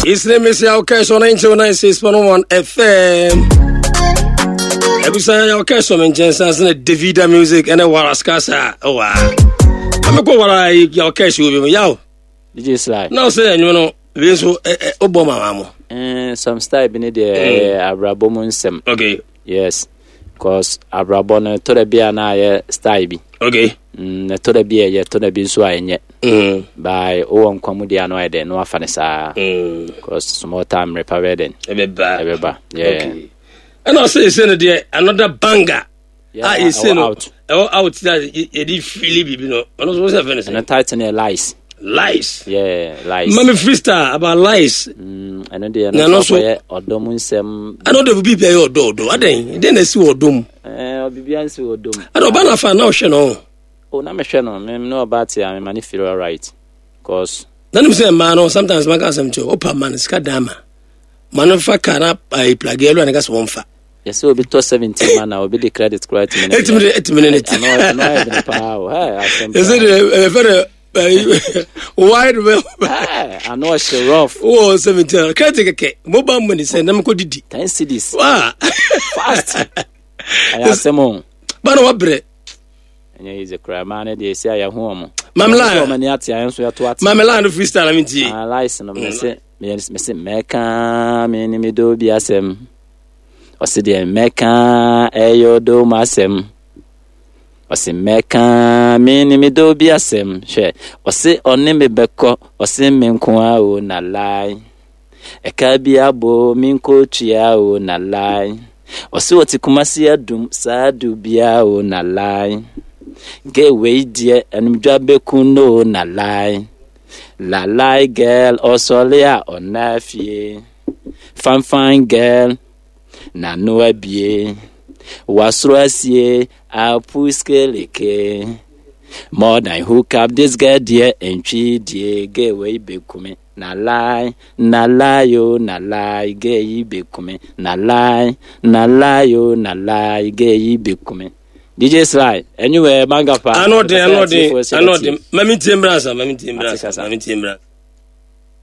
His name is Yaokesh on 96.1 FM. Every time Yaokesh on Jensen's Davida music and a Waraskasa. Oh, wow. I'm going to go Yaokesh with me. Yao. DJ Sly. No, say, you know, this Obama. Some style beneath the Abrabomun. Okay. Yes. Because Abrabon to the beer na style be. Okay. To the beer, to the biswa and yet. By own comedian no idea, no afanesa. Because small time repaired. Everybody. Yeah. Okay. And also, it's another banger. Yeah, it's out. Out that you did feel it, you know. And a titan lies. Lies. Yeah, lies. Mommy freestyle about lies. And then also, or domunsem. I know the people your do. I didn't see what doom. Bibians will doom. I don't ban for now, Shannon. Oh, no, I know about it. I'm a feel right. Because then you say, man, or sometimes my cousin to open man is Kadama. Man of a car up by Plagelo and I guess one fa. Yes, it will be 17 man. I will be the credit right in 8 minutes. I know power. Is it a very wide well? I know it's rough. Oh, 17. Can't take a cake. Mobile money said, I'm going to 10 cities. Wow. Fast. I have some more. But what bread? And he's a crab man. They say I am home. Mamma, Mamma, freestyle. I mean, I license. Miss Mecca, me do be asem. Or see the Mecca, ayo do masem. Or see Mecca, me do be asem. She, or see on me becco, or see me o na lie. E kabiabo, minko chia o na lie. Or see what kumasi adum, sa do bia o na lie. Get way dear, and mjabe kuno na lie. La lie girl, also lea or nafie. Fine girl, na no abie. Wasroasie, I'll puske leke. More than hook up this girl dear and she dear, get way be kume. Na lie yo, na lie, get ye be kume. Na lie yo, na lie, get ye be kume. DJ Sly, anyway, manga pa. I know them. Mami Timbra.